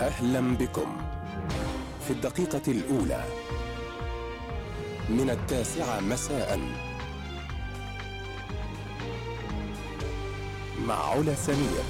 أهلا بكم في الدقيقة الأولى من 9 مساء مع علا سمير.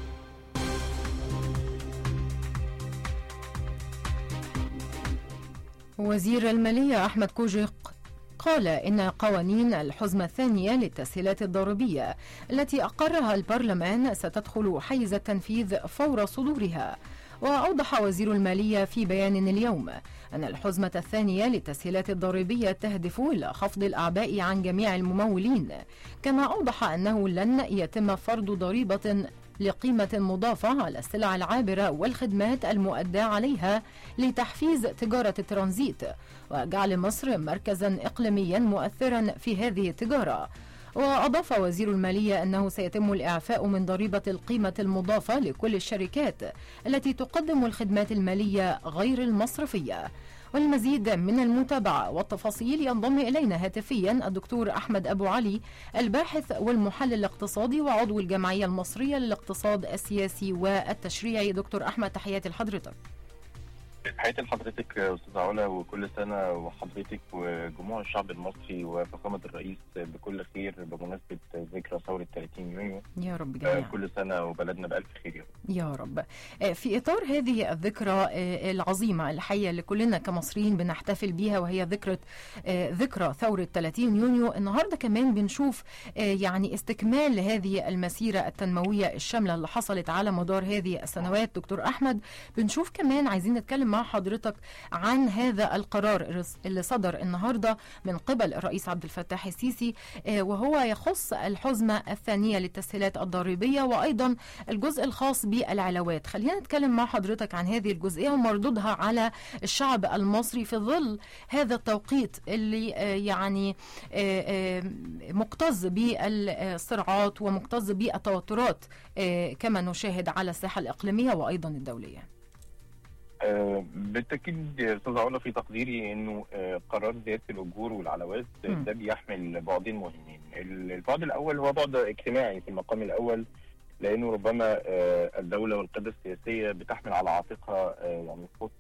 وزير المالية أحمد كوجي قال إن قوانين الحزمة الثانية للتسهيلات الضريبية التي أقرها البرلمان ستدخل حيز التنفيذ فور صدورها. وأوضح وزير المالية في بيان اليوم أن الحزمة الثانية للتسهيلات الضريبية تهدف إلى خفض الأعباء عن جميع الممولين، كما أوضح أنه لن يتم فرض ضريبة لقيمة مضافة على السلع العابرة والخدمات المؤدى عليها لتحفيز تجارة الترانزيت وجعل مصر مركزا إقليميا مؤثرا في هذه التجارة. وأضاف وزير المالية أنه سيتم الإعفاء من ضريبة القيمة المضافة لكل الشركات التي تقدم الخدمات المالية غير المصرفية. والمزيد من المتابعة والتفاصيل ينضم إلينا هاتفيا الدكتور أحمد أبو علي، الباحث والمحلل الاقتصادي وعضو الجمعية المصرية للاقتصاد السياسي والتشريعي. دكتور أحمد، تحياتي لحضرتك. تحياتي لحضرتك أستاذ علا، وكل سنة وحضرتك وجموع الشعب المصري وفخامة الرئيس بكل خير بمناسبة ذكرى ثورة 30 يونيو. يا رب جميعا. كل سنة وبلدنا بألف خير يا رب. في إطار هذه الذكرى العظيمة الحقيقة اللي كلنا كمصريين بنحتفل بيها، وهي ذكرى ثورة 30 يونيو، النهاردة كمان بنشوف يعني استكمال لهذه المسيرة التنموية الشاملة اللي حصلت على مدار هذه السنوات. دكتور أحمد، بنشوف كمان عايزين نتكلم مع حضرتك عن هذا القرار اللي صدر النهاردة من قبل الرئيس عبد الفتاح السيسي، وهو يخص الحزمة الثانية للتسهيلات الضريبية وأيضا الجزء الخاص بالعلاوات. خلينا نتكلم مع حضرتك عن هذه الجزئية ومردودها على الشعب المصري في ظل هذا التوقيت اللي يعني مكتظ بالصراعات ومكتظ بالتوترات كما نشاهد على الساحة الإقليمية وأيضا الدولية. بالتأكيد أستاذ علا، في تقديري أنه قرار زيادة الأجور والعلاوات ده بيحمل بعدين مهمين. البعد الأول هو بعد اجتماعي في المقام الأول، لأنه ربما الدولة والقيادة السياسية بتحمل على عاتقها يعني